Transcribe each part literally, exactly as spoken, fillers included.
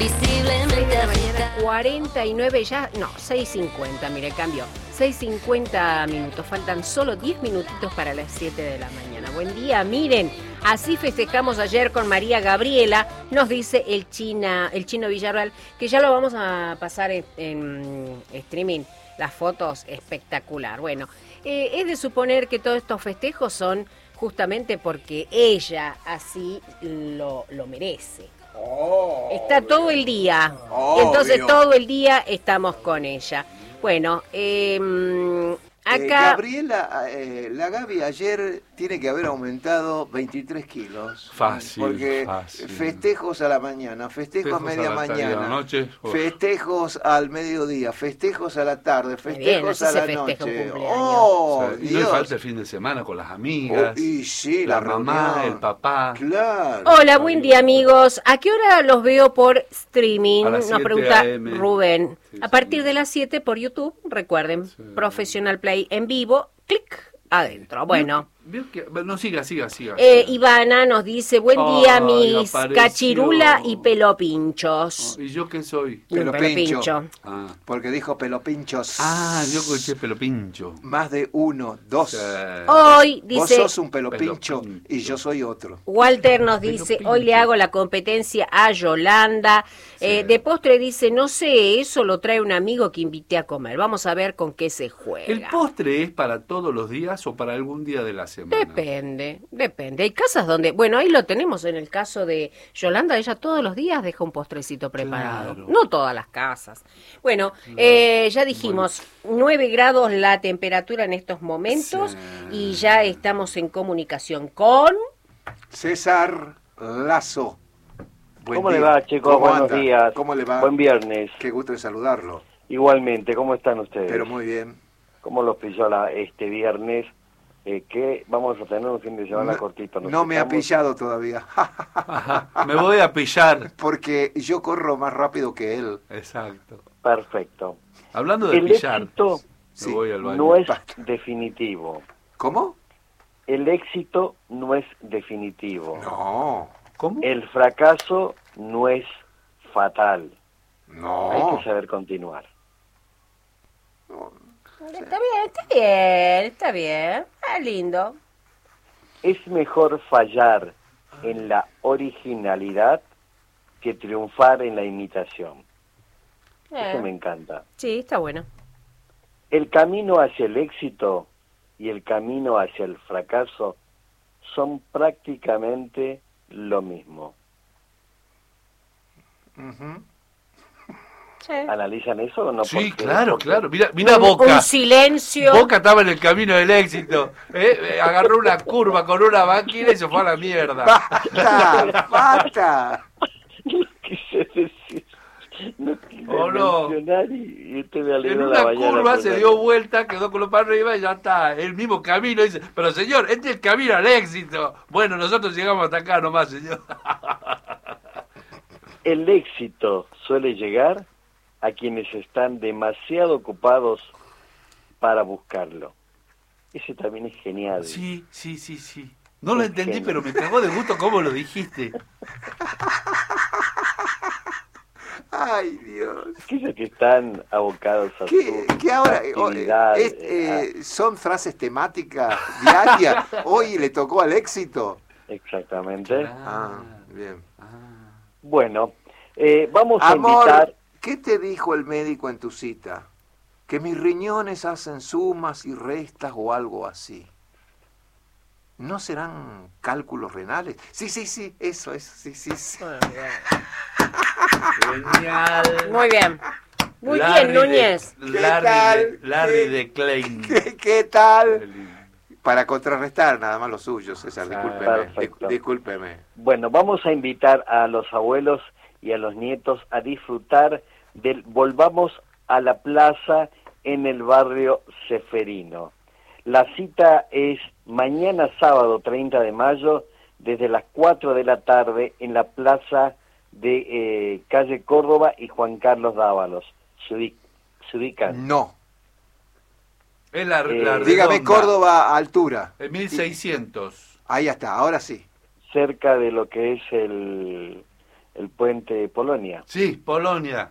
Visiblemente agita. cuarenta y nueve ya, no, seis cincuenta, mire, cambio. seis cincuenta minutos, faltan solo diez minutitos para las siete de la mañana. Buen día, miren, así festejamos ayer con María Gabriela, nos dice el, China, el Chino Villarreal, que ya lo vamos a pasar en, en streaming, las fotos, espectacular. Bueno, eh, es de suponer que todos estos festejos son justamente porque ella así lo, lo merece. Oh, Está todo el día, obvio. Entonces todo el día estamos con ella. Bueno, eh, acá... Eh, Gabriela, eh, la Gaby ayer tiene que haber aumentado veintitrés kilos. Fácil, Porque fácil. festejos a la mañana, festejos, Festejos a media a la tarde y a la mañana, noche. Uf. festejos al mediodía, festejos a la tarde, Muy bien, festejos así a se la festeja un noche. cumpleaños. ¡Oh, O sea, y no le Dios! falta el fin de semana con las amigas, Oh, y sí, la, la mamá, reunión. el papá. Claro. Hola, buen día amigos. ¿A qué hora los veo por streaming? A las Nos siete pregunta a eme. Rubén. Sí, A sí. partir de las siete por YouTube, recuerden, Sí. Professional Play en vivo, clic adentro. Bueno. Vio que- No, siga, siga, siga. Eh, siga. Ivana nos dice, buen día Ay, mis apareció. cachirula y pelopinchos. Oh, ¿y yo qué soy? Un Pelo pincho. Ah, Porque dijo pelopinchos. ah yo escuché pelo pincho. Más de uno, dos. Sí. Hoy, Vos dice... sos un pelopincho Pelopincho. y yo soy otro. Walter nos Pelo dice, pincho. hoy le hago la competencia a Yolanda. Sí. Eh, de postre dice, no sé, eso lo trae un amigo que invité a comer. Vamos a ver con qué se juega. ¿El postre es para todos los días o para algún día de la semana? Depende, depende. Hay casas donde, bueno, ahí lo tenemos en el caso de Yolanda, ella todos los días deja un postrecito preparado. Claro. No todas las casas. Bueno, eh, ya dijimos, nueve grados la temperatura en estos momentos Sí. y ya estamos en comunicación con... César Lazo. Buen ¿Cómo día. le va, chicos? ¿Cómo Buenos anda? días. ¿Cómo le va? Buen viernes. Qué gusto de saludarlo. Igualmente, ¿cómo están ustedes? Pero muy bien. ¿Cómo los pilló la, este viernes? Eh, que vamos a tener un fin de semana No, cortito. Nos no me ha estamos- pillado todavía. Ajá, me voy a pillar. Porque yo corro más rápido que él. Exacto. Perfecto. Hablando de El pillar, éxito Sí, me voy al baño. no es Basta. definitivo. ¿Cómo? El éxito no es definitivo. No. ¿Cómo? El fracaso no es fatal. Hay No. que saber continuar. Está bien, está bien, está bien. Ah, lindo. Es mejor fallar en la originalidad que triunfar en la imitación. Eso me Eh, encanta. sí, está bueno. El camino hacia el éxito y el camino hacia el fracaso son prácticamente lo mismo. Ujú. Sí. ¿Analizan eso o no? Sí, Porque- claro, porque- claro. Mira, mira Un- Boca. Un silencio. Boca estaba en el camino del éxito. ¿eh? Eh, Agarró una curva con una máquina y se fue a la mierda. ¡Basta! ¡Basta! No quise decir, no quise ¿O no? mencionar y, y usted me En alegró una la mañana curva por se la- dio vuelta, quedó con los para arriba y ya está. El mismo camino. Dice, pero señor, este es el camino al éxito. Bueno, nosotros llegamos hasta acá nomás, señor. El éxito suele llegar a quienes están demasiado ocupados para buscarlo. Ese también es genial. Sí, sí, sí, sí. No lo Qué entendí, genio. pero me cagó de gusto cómo lo dijiste. ¡Ay, Dios! Aquellos que están abocados a ¿Qué, su qué ahora? eh, actividad, es- eh, eh, ¿Son frases temáticas diarias? ¿Hoy le tocó al éxito? ah, exactamente. Ah, bien. Bueno, eh, vamos a Amor, invitar... ¿qué te dijo el médico en tu cita? Que mis riñones hacen sumas y restas o algo así. ¿No serán cálculos renales? Sí, sí, sí, eso, eso, sí, sí, sí. Genial. Muy bien. Muy Larry bien, de- Núñez. Larry, tal? de, Larry ¿Qué? de Klein. ¿Qué, qué tal? Para contrarrestar nada más lo suyo, César, Ah, discúlpeme, perfecto. discú- discúlpeme. Bueno, vamos a invitar a los abuelos y a los nietos a disfrutar del Volvamos a la Plaza en el barrio Ceferino. La cita es mañana sábado treinta de mayo desde las cuatro de la tarde en la plaza de eh, calle Córdoba y Juan Carlos Dávalos. Se, ubi- se ubican. No. Es la, Eh, la Dígame redonda. Córdoba a altura. En mil seiscientos. Ahí está, ahora sí. Cerca de lo que es el el puente Polonia. Sí, Polonia.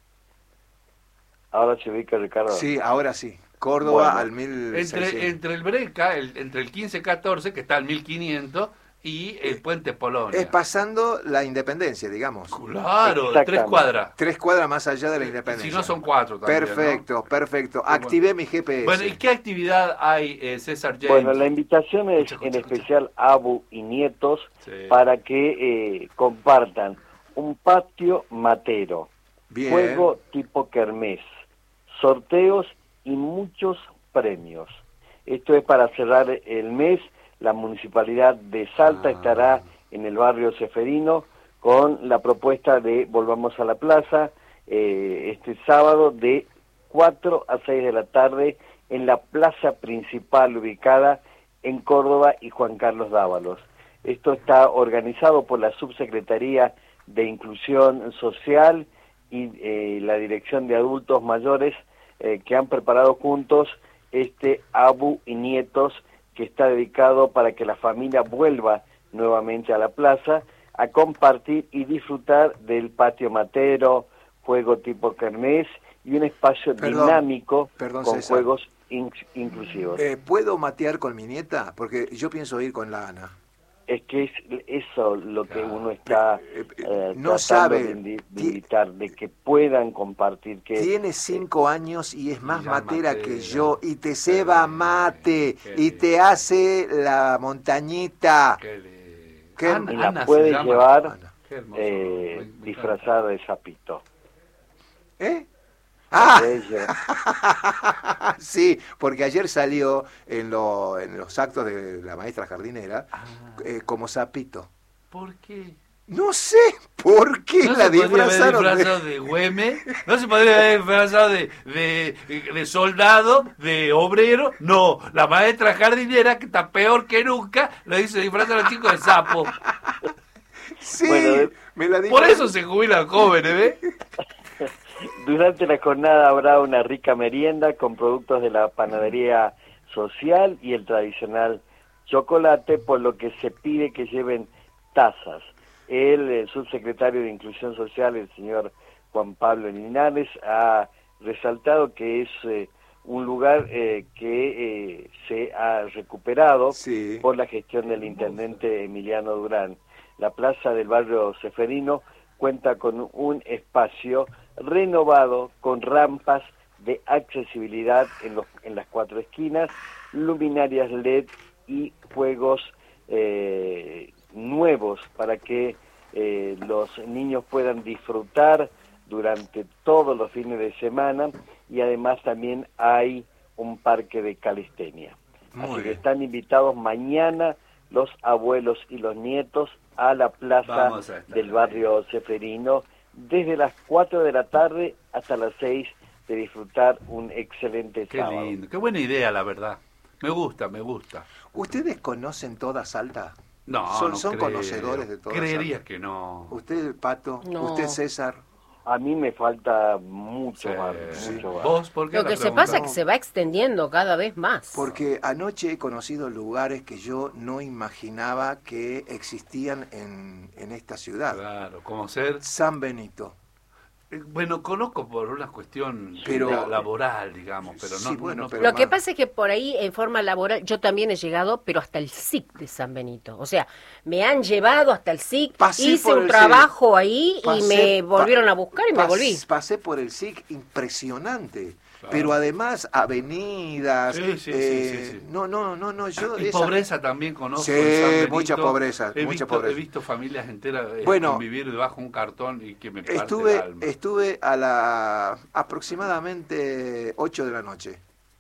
Ahora se ubica, Ricardo. Sí, ahora sí. Córdoba Bueno, al mil seiscientos. Entre, entre el Breca, el, entre el quince catorce, que está al mil quinientos, y el puente Polonia. Es pasando la Independencia, digamos. Claro, Exactamente. tres cuadras. Tres cuadras más allá de la Independencia. Si no son cuatro también, Perfecto, ¿no? perfecto. Activé mi G P S. Bueno, ¿y qué actividad hay, eh, César James? Bueno, la invitación es Escucha, en escucha, especial a Abu y nietos Sí. para que eh, compartan un patio matero, Bien. juego tipo kermés, sorteos y muchos premios. Esto es para cerrar el mes. La Municipalidad de Salta Ah. estará en el barrio Ceferino con la propuesta de Volvamos a la Plaza eh, este sábado de cuatro a seis de la tarde en la plaza principal ubicada en Córdoba y Juan Carlos Dávalos. Esto está organizado por la Subsecretaría de Inclusión Social y eh, la Dirección de Adultos Mayores eh, que han preparado juntos este Abu y Nietos, que está dedicado para que la familia vuelva nuevamente a la plaza a compartir y disfrutar del patio matero, juego tipo kermés y un espacio Perdón, dinámico perdón, con César. juegos in- inclusivos. Eh, ¿Puedo matear con mi nieta? Porque yo pienso ir con la Ana. Es que es eso lo que uno está Eh, eh, eh, no tratando sabe, de, indi- de ti- invitar, de que puedan compartir, que Tiene cinco años y es más ya matera matera. que yo y te Qué ceba lindo, mate qué y lindo. te hace la montañita. Qué le- Qué- Ana- y la Ana se puede llama. llevar Ana. Qué hermoso. eh, Me- me disfrazada de sapito. ¿Eh? La Ah, puede llevar. sí, porque ayer salió en, lo- en los actos de la maestra jardinera Ah, eh, como sapito. ¿por qué? No sé por qué ¿No la se podría haber disfrazaron. de- disfrazado de güeme? ¿No se podría haber disfrazado de, de, de soldado, de obrero? No, la maestra jardinera, que está peor que nunca, lo hizo disfrazar a los chicos de sapo. Sí, Bueno, me la Por disfrazaron. eso se jubilan jóvenes, ¿ves? Durante la jornada habrá una rica merienda con productos de la panadería social y el tradicional chocolate, por lo que se pide que lleven tazas. El, eh, subsecretario de Inclusión Social, el señor Juan Pablo Linares, ha resaltado que es eh, un lugar eh, que eh, se ha recuperado Sí. por la gestión del intendente Emiliano Durán. La plaza del barrio Ceferino cuenta con un espacio renovado con rampas de accesibilidad en, los, en las cuatro esquinas, luminarias L E D y juegos eh, nuevos para que eh, los niños puedan disfrutar durante todos los fines de semana, y además también hay un parque de calistenia. Muy Así que bien. están invitados mañana los abuelos y los nietos a la plaza Vamos a estar del ahí. barrio Ceferino desde las cuatro de la tarde hasta las seis, de disfrutar un excelente Qué sábado. lindo, qué buena idea, la verdad. Me gusta, me gusta. ¿Ustedes conocen toda Salta? No, Son- no son creo. conocedores de toda Creería Salta. que no. ¿Usted, Pato? No. ¿Usted, César? A mí me falta mucho Sí. más, Sí. mucho más. ¿Vos por qué Lo la que se pregunta? pasa es que se va extendiendo cada vez más. Porque anoche he conocido lugares que yo no imaginaba que existían en, en esta ciudad. Claro, como ser... San Benito. Eh, Bueno, conozco por una cuestión Pero- la- laboral, digamos, pero no... Sí, bueno, no- pero Lo que más- pasa es que por ahí, en forma laboral, yo también he llegado, pero hasta el S I C de San Benito. O sea, me han llevado hasta el S I C, Pasé hice por un el trabajo ahí y Pasé- me volvieron pa- a buscar y me pas- volví. Pasé por el S I C impresionante. Claro. Pero además, avenidas. Sí, sí, sí, eh, sí, sí. No, no, no, no. Yo Y esa- pobreza también conozco. Sí, en San Benito. mucha pobreza, He mucha visto, pobreza. He visto familias enteras eh, Bueno, vivir debajo de un cartón y que me parte el Estuve, alma. estuve a la aproximadamente ocho de la noche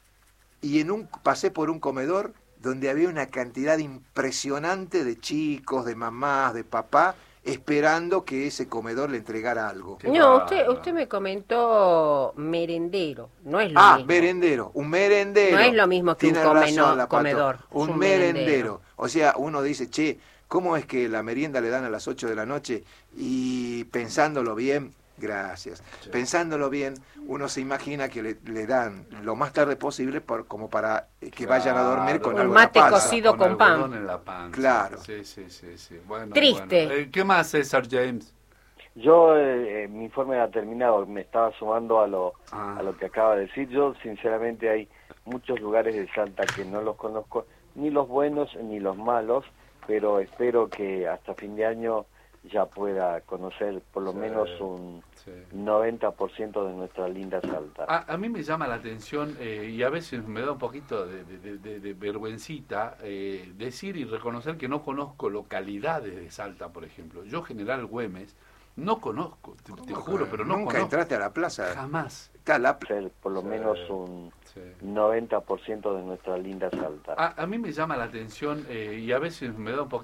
y en un pasé por un comedor donde había una cantidad impresionante de chicos, de mamás, de papá, esperando que ese comedor le entregara algo. Qué No, bárbaro. usted, usted me comentó merendero, no es lo Ah, mismo. merendero, un merendero. No es lo mismo que un Tiene comeno- razón, la Pato. comedor, es Un, un merendero. merendero. O sea, uno dice, che, ¿cómo es que la merienda le dan a las ocho de la noche? Y pensándolo bien, gracias. Sí. Pensándolo bien, uno se imagina que le, le dan lo más tarde posible por, como para eh, que vayan a dormir con Un algo en la mate panza. cocido con pan. algodón en la panza. Claro. Sí, sí, sí, sí. Bueno, Triste. bueno. Eh, ¿Qué más, César James? Yo, eh, mi informe ha terminado, me estaba sumando a lo, Ah. a lo que acaba de decir. Yo, sinceramente, hay muchos lugares de Salta que no los conozco, ni los buenos ni los malos, pero espero que hasta fin de año ya pueda conocer por lo Sí, menos un sí. noventa por ciento de nuestra linda Salta. A, a mí me llama la atención eh, y a veces me da un poquito de, de, de, de vergüencita eh, decir y reconocer que no conozco localidades de Salta, por ejemplo. Yo, General Güemes, no conozco, te, te juro, pero no Nunca conozco. entraste a la plaza. Jamás. Está la pl- Ser por lo Sí, menos un sí. noventa por ciento de nuestra linda Salta. A, a mí me llama la atención eh, y a veces me da un poquito